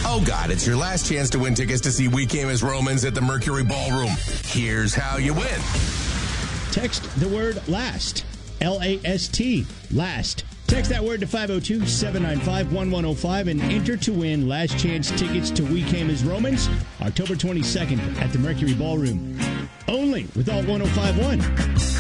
Oh, God, it's your last chance to win tickets to see We Came as Romans at the Mercury Ballroom. Here's how you win. Text the word LAST, L-A-S-T, LAST. Text that word to 502-795-1105 and enter to win last chance tickets to We Came as Romans, October 22nd at the Mercury Ballroom. Only with Alt 1051.